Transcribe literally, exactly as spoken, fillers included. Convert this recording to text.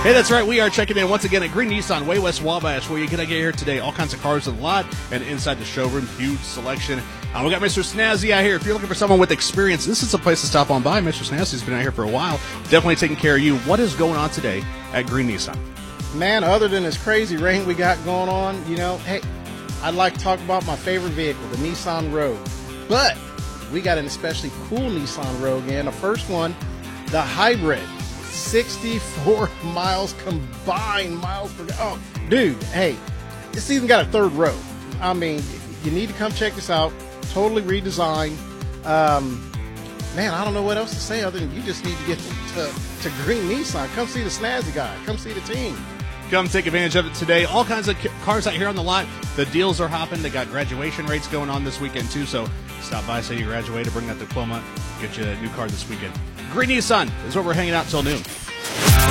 Hey, that's right. We are checking in once again at Green Nissan, way west Wabash, where you can get here today. All kinds of cars in the lot and inside the showroom. Huge selection. Uh, we got Mister Snazzy out here. If you're looking for someone with experience, this is a place to stop on by. Mister Snazzy's been out here for a while. Definitely taking care of you. What is going on today at Green Nissan? Man, other than this crazy rain we got going on, you know, hey, I'd like to talk about my favorite vehicle, the Nissan Rogue. But we got an especially cool Nissan Rogue in. The first one, the hybrid. sixty-four miles combined miles per gallon. Oh, dude, hey, it's even got a third row. I mean, you need to come check this out. Totally redesigned. Um, man, I don't know what else to say other than you just need to get to, to, to Green Nissan. Come see the Snazzy guy. Come see the team. Come take advantage of it today. All kinds of cars out here on the lot. The deals are hopping. They got graduation rates going on this weekend, too. So stop by, say you graduated, bring that diploma, get you a new car this weekend. Green Nissan is where we're hanging out till noon.